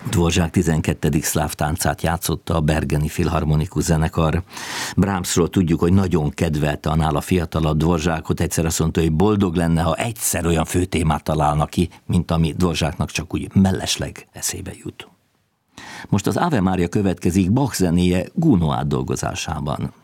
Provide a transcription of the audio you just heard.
Dvořák 12. szláv táncát játszotta a Bergeni Filharmonikus Zenekar. Brahmsról tudjuk, hogy nagyon kedvelte a nála fiatalabb Dvořákot, egyszer azt mondta, hogy boldog lenne, ha egyszer olyan főtémát találna ki, mint ami Dvořáknak csak úgy mellesleg eszébe jut. Most az Ave Mária következik Bach zenéje Gounod átdolgozásában.